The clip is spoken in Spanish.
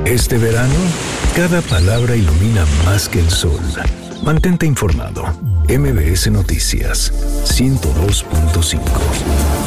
Este verano, cada palabra ilumina más que el sol. Mantente informado. MBS Noticias 102.5.